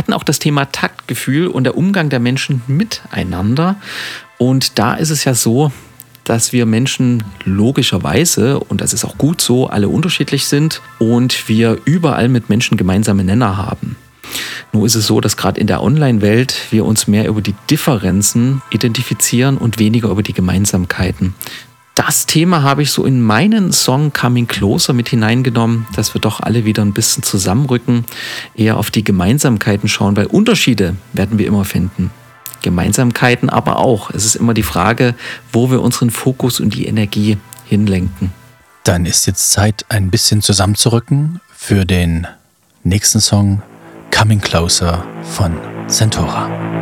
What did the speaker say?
hatten auch das Thema Taktgefühl und der Umgang der Menschen miteinander. Und da ist es ja so, dass wir Menschen logischerweise, und das ist auch gut so, alle unterschiedlich sind und wir überall mit Menschen gemeinsame Nenner haben. Nur ist es so, dass gerade in der Online-Welt wir uns mehr über die Differenzen identifizieren und weniger über die Gemeinsamkeiten. Das Thema habe ich so in meinen Song Coming Closer mit hineingenommen, dass wir doch alle wieder ein bisschen zusammenrücken, eher auf die Gemeinsamkeiten schauen, weil Unterschiede werden wir immer finden. Gemeinsamkeiten aber auch. Es ist immer die Frage, wo wir unseren Fokus und die Energie hinlenken. Dann ist jetzt Zeit, ein bisschen zusammenzurücken für den nächsten Song Coming Closer von Centora.